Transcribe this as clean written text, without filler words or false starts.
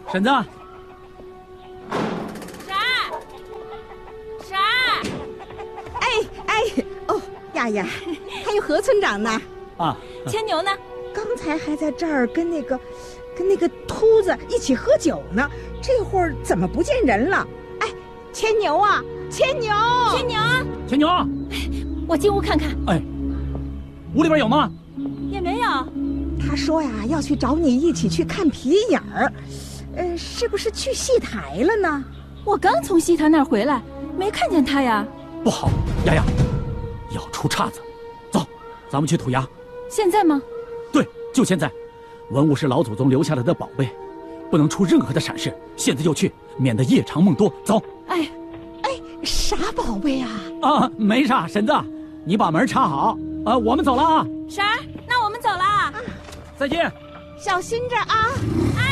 婶子。 婶儿。 哦，丫丫，还有何村长呢？ 啊， 牵牛呢？ 刚才还在这儿跟那个秃子一起喝酒呢，这会儿怎么不见人了？哎，牵牛啊，牵牛！ 牵牛！ 我进屋看看。 哎，屋里边有吗？ 也没有。 他说呀，要去找你一起去看皮影儿，是不是去戏台了呢？ 我刚从戏台那儿回来，没看见他呀。 不好，丫丫，要出岔子。走，咱们去土衙。 现在吗？ 对，就现在。文物是老祖宗留下来的宝贝，不能出任何的闪失。现在就去，免得夜长梦多。走。 哎， 啥宝贝啊？ 啊，没啥，婶子，你把门插好。我们走了啊。 婶儿，那我们走了。 再见。 小心着啊！ 哎。